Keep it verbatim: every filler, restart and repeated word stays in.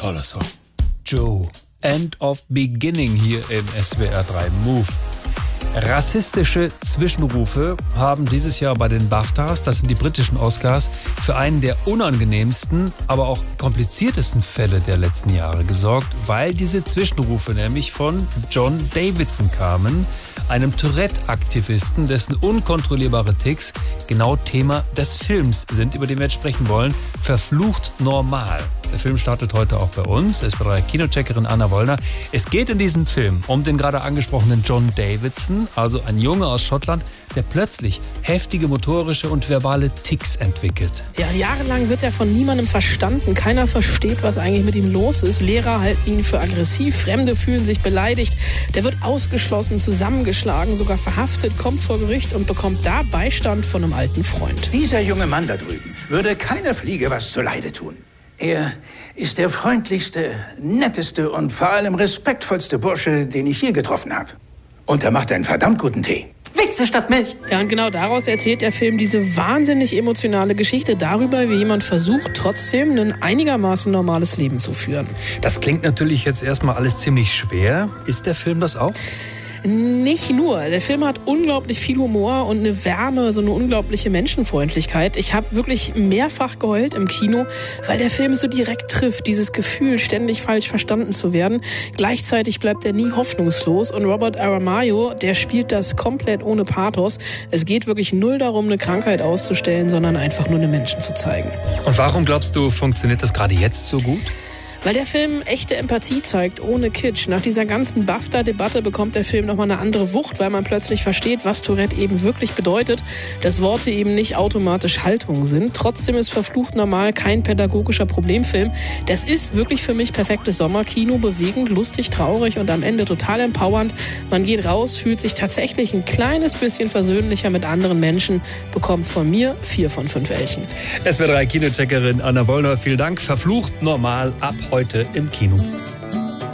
Toller Song. Joe, End of Beginning hier im S W R drei Move. Rassistische Zwischenrufe haben dieses Jahr bei den BAFTAs, das sind die britischen Oscars, für einen der unangenehmsten, aber auch kompliziertesten Fälle der letzten Jahre gesorgt, weil diese Zwischenrufe nämlich von John Davidson kamen, einem Tourette-Aktivisten, dessen unkontrollierbare Ticks genau Thema des Films sind, über den wir jetzt sprechen wollen. Verflucht normal. Der Film startet heute auch bei uns. Es ist bei der Kinocheckerin Anna Wollner. Es geht in diesem Film um den gerade angesprochenen John Davidson, also ein Junge aus Schottland, der plötzlich heftige motorische und verbale Ticks entwickelt. Ja, jahrelang wird er von niemandem verstanden. Keiner versteht, was eigentlich mit ihm los ist. Lehrer halten ihn für aggressiv, Fremde fühlen sich beleidigt. Der wird ausgeschlossen, zusammengeschlagen, sogar verhaftet, kommt vor Gericht und bekommt da Beistand von einem alten Freund. Dieser junge Mann da drüben würde keiner Fliege was zuleide tun. Er ist der freundlichste, netteste und vor allem respektvollste Bursche, den ich je getroffen habe. Und er macht einen verdammt guten Tee. Wichse statt Milch. Ja, und genau daraus erzählt der Film diese wahnsinnig emotionale Geschichte darüber, wie jemand versucht, trotzdem ein einigermaßen normales Leben zu führen. Das klingt natürlich jetzt erstmal alles ziemlich schwer. Ist der Film das auch? Nicht nur. Der Film hat unglaublich viel Humor und eine Wärme, so eine unglaubliche Menschenfreundlichkeit. Ich habe wirklich mehrfach geheult im Kino, weil der Film so direkt trifft, dieses Gefühl, ständig falsch verstanden zu werden. Gleichzeitig bleibt er nie hoffnungslos und Robert Aramayo, der spielt das komplett ohne Pathos. Es geht wirklich null darum, eine Krankheit auszustellen, sondern einfach nur einen Menschen zu zeigen. Und warum glaubst du, funktioniert das gerade jetzt so gut? Weil der Film echte Empathie zeigt, ohne Kitsch. Nach dieser ganzen BAFTA-Debatte bekommt der Film nochmal eine andere Wucht, weil man plötzlich versteht, was Tourette eben wirklich bedeutet, dass Worte eben nicht automatisch Haltung sind. Trotzdem ist Verflucht normal kein pädagogischer Problemfilm. Das ist wirklich für mich perfektes Sommerkino, bewegend, lustig, traurig und am Ende total empowernd. Man geht raus, fühlt sich tatsächlich ein kleines bisschen versöhnlicher mit anderen Menschen, bekommt von mir vier von fünf Elchen. S W R drei Kinocheckerin Anna Wollner, vielen Dank. Verflucht normal ab heute im Kino.